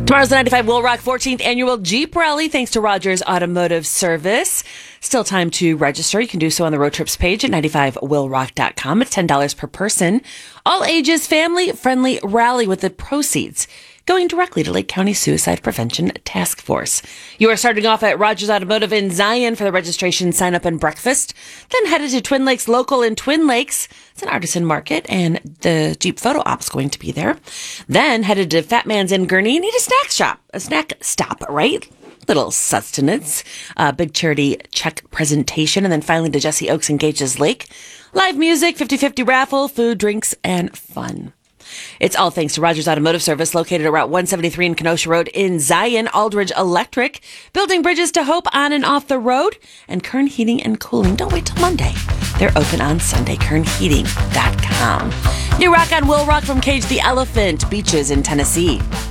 Tomorrow's the 95 Will Rock 14th Annual Jeep Rally, thanks to Rogers Automotive Service. Still time to register. You can do so on the road trips page at 95willrock.com. It's $10 per person. All ages, family-friendly rally with the proceeds going directly to Lake County Suicide Prevention Task Force. You are starting off at Rogers Automotive in Zion for the registration, sign-up, and breakfast. Then headed to Twin Lakes Local in Twin Lakes. It's an artisan market, and the Jeep photo op's going to be there. Then headed to Fat Man's in Gurnee. You need a snack stop, right? Little sustenance, big charity check presentation, and then finally to Jesse Oaks and Gages Lake. Live music, 50-50 raffle, food, drinks, and fun. It's all thanks to Rogers Automotive Service, located at Route 173 in Kenosha Road in Zion. Aldridge Electric, building bridges to hope on and off the road. And Kern Heating and Cooling. Don't wait till Monday. They're open on Sunday. KernHeating.com. New rock on Will Rock from Cage the Elephant, Beaches in Tennessee.